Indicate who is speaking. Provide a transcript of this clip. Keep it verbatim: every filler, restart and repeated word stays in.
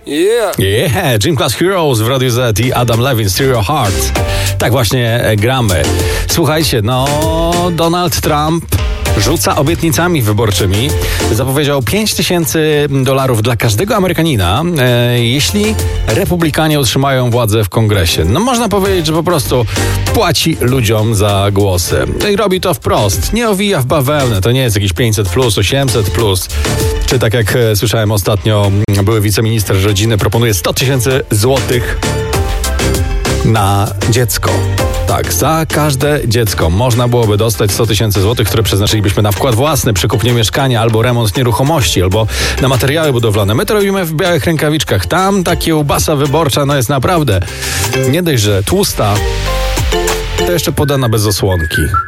Speaker 1: Yeah.
Speaker 2: Yeah, Gym Class Heroes w Radiu Z i Adam Levine, Stereo Heart. Tak właśnie gramy. Słuchajcie, no Donald Trump rzuca obietnicami wyborczymi. Zapowiedział pięć tysięcy dolarów dla każdego Amerykanina, e, jeśli republikanie otrzymają władzę w kongresie. No można powiedzieć, że po prostu płaci ludziom za głosy. No i robi to wprost. Nie owija w bawełnę. To nie jest jakiś pięćset plus, osiemset plus. Czy tak jak e, słyszałem ostatnio, były wiceminister rodziny proponuje sto tysięcy złotych na dziecko. Tak, za każde dziecko można byłoby dostać sto tysięcy złotych, które przeznaczylibyśmy na wkład własny, przykupnie mieszkania, albo remont nieruchomości, albo na materiały budowlane. My to robimy w białych rękawiczkach. Tam ta kiełbasa wyborcza no jest naprawdę nie dość, że tłusta, to jeszcze podana bez osłonki.